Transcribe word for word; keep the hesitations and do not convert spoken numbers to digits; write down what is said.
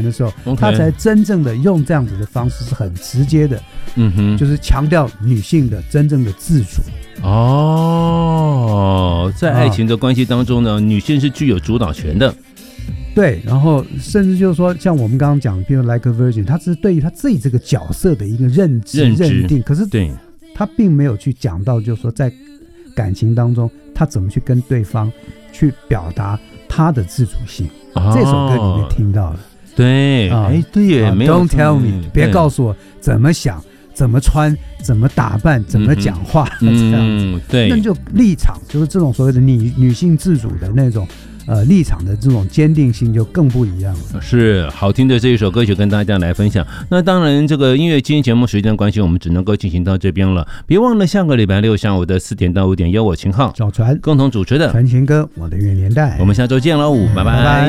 的时候， okay. 他才真正的用这样子的方式是很直接的， 嗯哼， 就是强调女性的真正的自主。 哦，在爱情的关系当中呢，啊、女性是具有主导权的。 对，然后甚至就是说，像我们刚刚讲，比如 Like a Virgin， 他是对于他自己这个角色的一个认知、 认, 认定，可是对， 他并没有去讲到，就是说在感情当中，他怎么去跟对方去表达他的自主性。哦、这首歌里面听到了， 对，哎、啊，对耶，没有 ，Don't tell me， 别告诉我怎么想、怎么穿、怎么打扮、怎么讲话，嗯、这样子， 对， 那就立场，就是这种所谓的女女性自主的那种。呃，立场的这种坚定性就更不一样了。 是好听的这一首歌曲跟大家来分享。那当然，这个音乐今天节目时间的关系，我们只能够进行到这边了。别忘了下个礼拜六下午的四点到五点，由我秦昊、 小船共同主持的传情歌，我的乐年代。 我们下周见喽，拜拜。 拜拜。